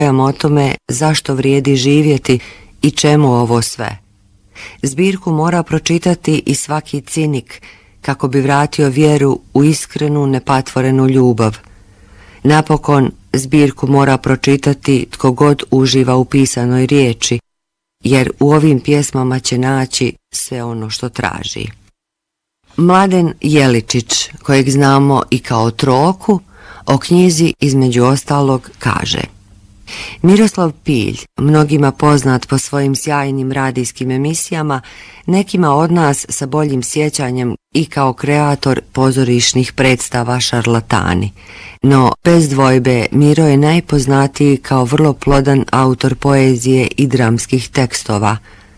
o tome zašto vrijedi živjeti i čemu ovo sve. Zbirku mora pročitati i svaki cinik kako bi vratio vjeru u iskrenu, nepatvorenu ljubav. Napokon, zbirku mora pročitati tko god uživa u pisanoj riječi, jer u ovim pjesmama će naći sve ono što traži. Mladen Jeličić, kojeg znamo i kao Troku, o knjizi između ostalog kaže: Miroslav Pilj, mnogima poznat po svojim sjajnim radijskim emisijama, nekima od nas sa boljim sjećanjem i kao kreator pozorišnih predstava Šarlatani. No, bez dvojbe, Miro je najpoznatiji kao vrlo plodan autor poezije i dramskih tekstova.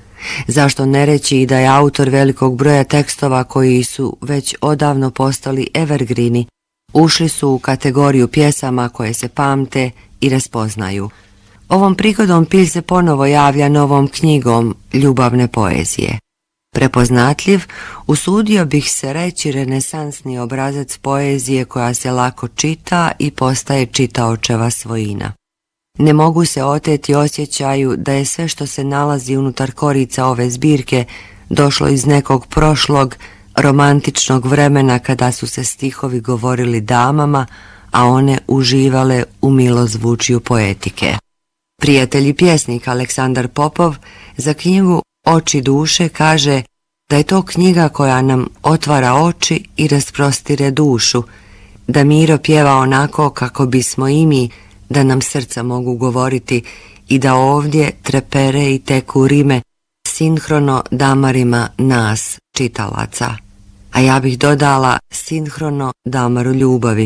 Zašto ne reći i da je autor velikog broja tekstova koji su već odavno postali evergreeni, ušli su u kategoriju pjesama koje se pamte i raspoznaju. Ovom prigodom Pilj se ponovo javlja novom knjigom ljubavne poezije. Prepoznatljiv, usudio bih se reći renesansni obrazac poezije koja se lako čita i postaje čitaočeva svojina. Ne mogu se oteti osjećaju da je sve što se nalazi unutar korica ove zbirke došlo iz nekog prošlog, romantičnog vremena kada su se stihovi govorili damama, a one uživale u milozvučju poetike. Prijatelj i pjesnik Aleksandar Popov za knjigu Oči duše kaže da je to knjiga koja nam otvara oči i rasprostire dušu, da Miro pjeva onako kako bismo i mi, da nam srca mogu govoriti i da ovdje trepere i teku rime sinhrono damarima nas, čitalaca. A ja bih dodala sinhrono damaru ljubavi.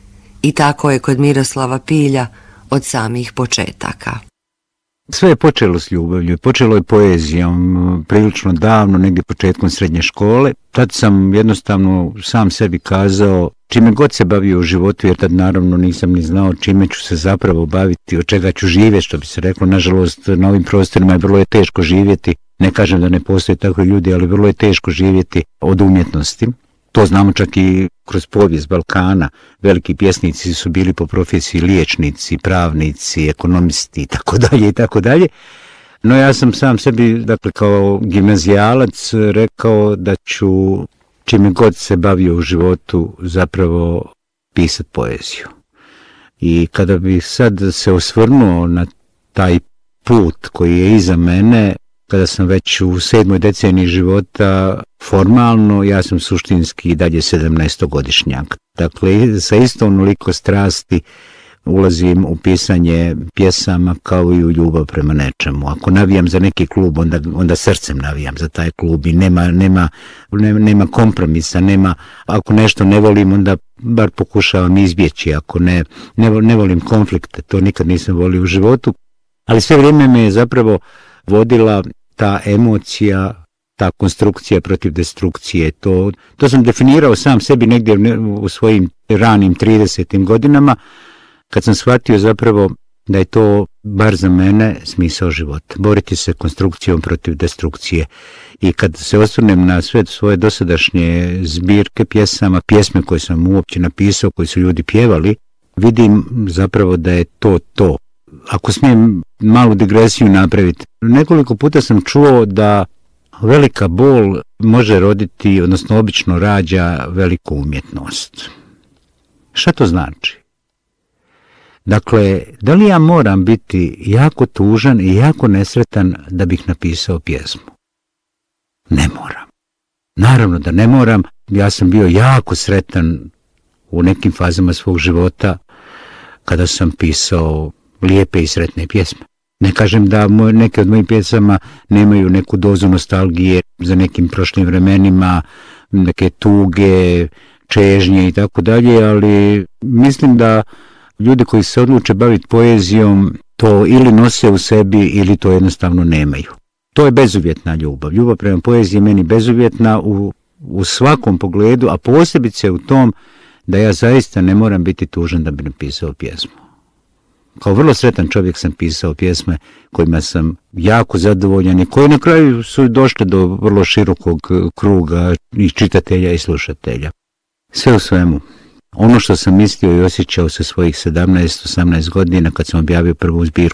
I tako je kod Miroslava Pilja od samih početaka. Sve je počelo s ljubavlju, počelo je poezijom prilično davno, negdje početkom srednje škole. Tad sam jednostavno sam sebi kazao čime god se bavio u životu, jer tad naravno nisam ni znao čime ću se zapravo baviti, od čega ću živjeti, što bi se reklo. Nažalost, na ovim prostorima je vrlo je teško živjeti. Ne kažem da ne postoje takvi ljudi, ali vrlo je teško živjeti od umjetnosti. To znamo čak i kroz povijest Balkana. Veliki pjesnici su bili po profesiji liječnici, pravnici, ekonomisti i tako dalje. No ja sam sam sebi, dakle kao gimnazijalac, rekao da ću čime god se bavio u životu zapravo pisati poeziju. I kada bih sad se osvrnuo na taj put koji je iza mene, kada sam već u 7. deceniji života, formalno ja sam suštinski i dalje 17-godišnjak. Dakle, sa isto onoliko strasti ulazim u pisanje pjesama kao i u ljubav prema nečemu. Ako navijam za neki klub, onda srcem navijam za taj klub i nema kompromisa, ako nešto ne volim, onda bar pokušavam izbjeći. Ako ne volim konflikte, to nikad nisam volio u životu, ali sve vrijeme me je zapravo vodila ta emocija, ta konstrukcija protiv destrukcije. To sam definirao sam sebi negdje u svojim ranim 30. godinama, kad sam shvatio zapravo da je to, bar za mene, smisao života. Boriti se konstrukcijom protiv destrukcije. I kad se osvrnem na sve svoje dosadašnje zbirke pjesama, pjesme koje sam uopće napisao, koje su ljudi pjevali, vidim zapravo da je to. Ako smijem malu digresiju napraviti, nekoliko puta sam čuo da velika bol može roditi, odnosno obično rađa veliku umjetnost. Šta to znači? Dakle, da li ja moram biti jako tužan i jako nesretan da bih napisao pjesmu? Ne moram. Naravno da ne moram. Ja sam bio jako sretan u nekim fazama svog života kada sam pisao lijepe i sretne pjesme. Ne kažem da neke od mojih pjesama nemaju neku dozu nostalgije za nekim prošlim vremenima, neke tuge, čežnje i tako dalje, ali mislim da ljudi koji se odluče baviti poezijom to ili nose u sebi ili to jednostavno nemaju. To je bezuvjetna ljubav. Ljubav prema poeziji je meni bezuvjetna u svakom pogledu, a posebice u tom da ja zaista ne moram biti tužan da bi napisao pjesmu. Kao vrlo sretan čovjek sam pisao pjesme kojima sam jako zadovoljan i koje na kraju su došle do vrlo širokog kruga i čitatelja i slušatelja. Sve u svemu, ono što sam mislio i osjećao sa svojih 17-18 godina kad sam objavio prvu zbirku